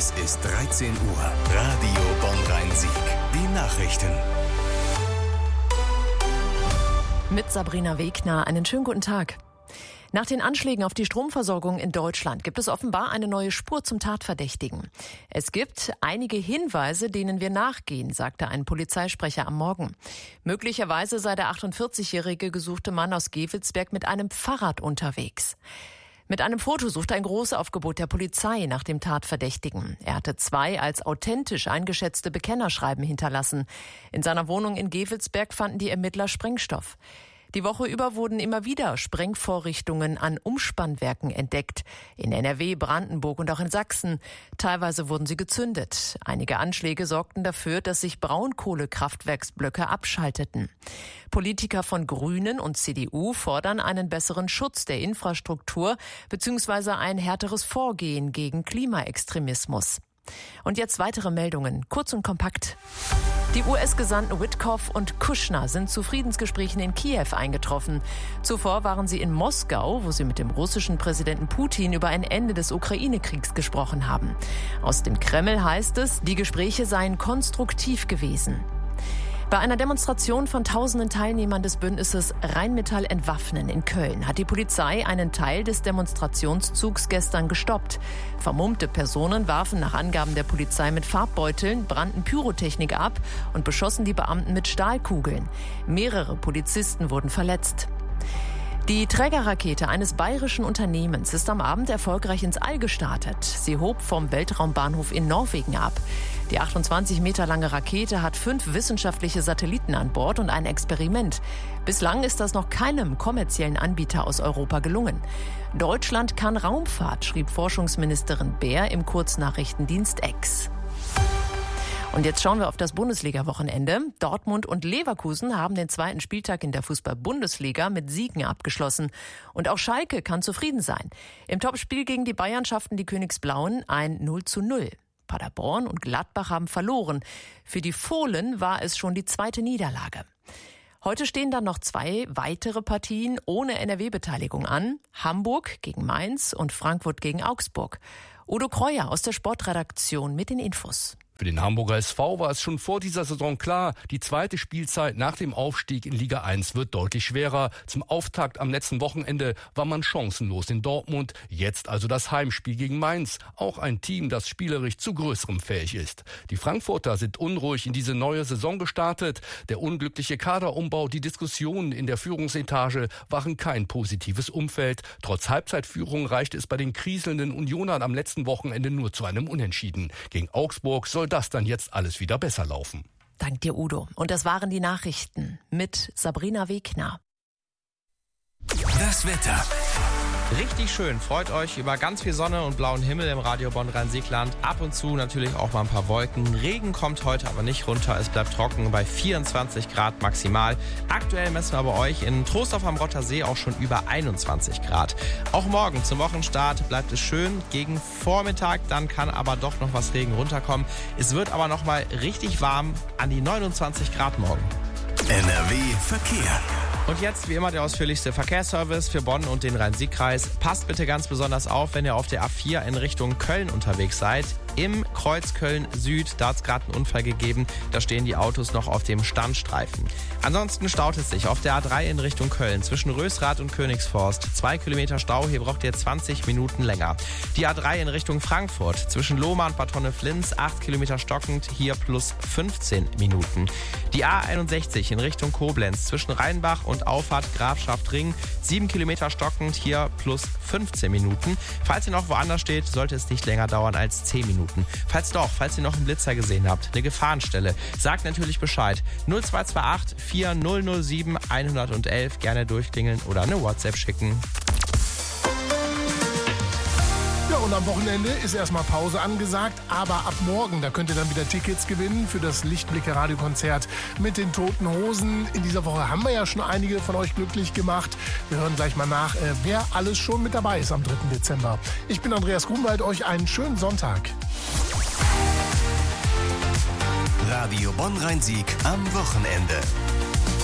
Es ist 13 Uhr. Radio Bonn-Rhein-Sieg. Die Nachrichten. Mit Sabrina Wegner. Einen schönen guten Tag. Nach den Anschlägen auf die Stromversorgung in Deutschland gibt es offenbar eine neue Spur zum Tatverdächtigen. Es gibt einige Hinweise, denen wir nachgehen, sagte ein Polizeisprecher am Morgen. Möglicherweise sei der 48-jährige gesuchte Mann aus Gevelsberg mit einem Fahrrad unterwegs. Mit einem Foto sucht ein Großaufgebot der Polizei nach dem Tatverdächtigen. Er hatte 2 als authentisch eingeschätzte Bekennerschreiben hinterlassen. In seiner Wohnung in Gevelsberg fanden die Ermittler Sprengstoff. Die Woche über wurden immer wieder Sprengvorrichtungen an Umspannwerken entdeckt. In NRW, Brandenburg und auch in Sachsen. Teilweise wurden sie gezündet. Einige Anschläge sorgten dafür, dass sich Braunkohlekraftwerksblöcke abschalteten. Politiker von Grünen und CDU fordern einen besseren Schutz der Infrastruktur bzw. ein härteres Vorgehen gegen Klimaextremismus. Und jetzt weitere Meldungen, kurz und kompakt. Die US-Gesandten Witkoff und Kushner sind zu Friedensgesprächen in Kiew eingetroffen. Zuvor waren sie in Moskau, wo sie mit dem russischen Präsidenten Putin über ein Ende des Ukraine-Kriegs gesprochen haben. Aus dem Kreml heißt es, die Gespräche seien konstruktiv gewesen. Bei einer Demonstration von tausenden Teilnehmern des Bündnisses Rheinmetall entwaffnen in Köln hat die Polizei einen Teil des Demonstrationszugs gestern gestoppt. Vermummte Personen warfen nach Angaben der Polizei mit Farbbeuteln, brannten Pyrotechnik ab und beschossen die Beamten mit Stahlkugeln. Mehrere Polizisten wurden verletzt. Die Trägerrakete eines bayerischen Unternehmens ist am Abend erfolgreich ins All gestartet. Sie hob vom Weltraumbahnhof in Norwegen ab. Die 28 Meter lange Rakete hat 5 wissenschaftliche Satelliten an Bord und ein Experiment. Bislang ist das noch keinem kommerziellen Anbieter aus Europa gelungen. Deutschland kann Raumfahrt, schrieb Forschungsministerin Baer im Kurznachrichtendienst X. Und jetzt schauen wir auf das Bundesliga-Wochenende. Dortmund und Leverkusen haben den zweiten Spieltag in der Fußball-Bundesliga mit Siegen abgeschlossen. Und auch Schalke kann zufrieden sein. Im Topspiel gegen die Bayern schafften die Königsblauen ein 0:0. Paderborn und Gladbach haben verloren. Für die Fohlen war es schon die zweite Niederlage. Heute stehen dann noch 2 weitere Partien ohne NRW-Beteiligung an. Hamburg gegen Mainz und Frankfurt gegen Augsburg. Udo Kreuer aus der Sportredaktion mit den Infos. Für den Hamburger SV war es schon vor dieser Saison klar, die zweite Spielzeit nach dem Aufstieg in Liga 1 wird deutlich schwerer. Zum Auftakt am letzten Wochenende war man chancenlos in Dortmund. Jetzt also das Heimspiel gegen Mainz. Auch ein Team, das spielerisch zu Größerem fähig ist. Die Frankfurter sind unruhig in diese neue Saison gestartet. Der unglückliche Kaderumbau, die Diskussionen in der Führungsetage waren kein positives Umfeld. Trotz Halbzeitführung reichte es bei den kriselnden Unionern am letzten Wochenende nur zu einem Unentschieden. Gegen Augsburg soll das dann jetzt alles wieder besser laufen. Dank dir, Udo. Und das waren die Nachrichten mit Sabrina Wegner. Das Wetter. Richtig schön. Freut euch über ganz viel Sonne und blauen Himmel im Radio Bonn-Rhein-Sieg-Land. Ab und zu natürlich auch mal ein paar Wolken. Regen kommt heute aber nicht runter. Es bleibt trocken bei 24 Grad maximal. Aktuell messen wir bei euch in Troisdorf am Rotter See auch schon über 21 Grad. Auch morgen zum Wochenstart bleibt es schön. Gegen Vormittag dann kann aber doch noch was Regen runterkommen. Es wird aber noch mal richtig warm an die 29 Grad morgen. NRW Verkehr. Und jetzt wie immer der ausführlichste Verkehrsservice für Bonn und den Rhein-Sieg-Kreis. Passt bitte ganz besonders auf, wenn ihr auf der A4 in Richtung Köln unterwegs seid. Im Kreuz Köln Süd, da hat es gerade einen Unfall gegeben. Da stehen die Autos noch auf dem Standstreifen. Ansonsten staut es sich auf der A3 in Richtung Köln zwischen Rösrath und Königsforst. 2 Kilometer Stau, hier braucht ihr 20 Minuten länger. Die A3 in Richtung Frankfurt zwischen Lohmar und Bad Honneflins, 8 Kilometer stockend, hier plus 15 Minuten. Die A61 in Richtung Koblenz zwischen Rheinbach und Auffahrt Grafschaft Ring, 7 Kilometer stockend, hier plus 15 Minuten. Falls ihr noch woanders steht, sollte es nicht länger dauern als 10 Minuten. Falls ihr noch einen Blitzer gesehen habt, eine Gefahrenstelle, sagt natürlich Bescheid. 0228 4007 111, gerne durchklingeln oder eine WhatsApp schicken. Ja, und am Wochenende ist erstmal Pause angesagt, aber ab morgen, da könnt ihr dann wieder Tickets gewinnen für das Lichtblicke-Radiokonzert mit den Toten Hosen. In dieser Woche haben wir ja schon einige von euch glücklich gemacht. Wir hören gleich mal nach, wer alles schon mit dabei ist am 3. Dezember. Ich bin Andreas Grunwald, euch einen schönen Sonntag. Radio Bonn-Rhein-Sieg am Wochenende.